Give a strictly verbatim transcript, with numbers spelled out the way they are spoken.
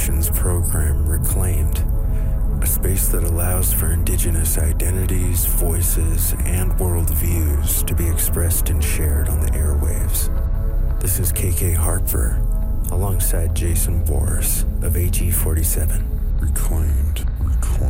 Nations program Reclaimed, a space that allows for Indigenous identities, voices, and worldviews to be expressed and shared on the airwaves. This is K K Harper, alongside Jason Boris of A G forty-seven. Reclaimed.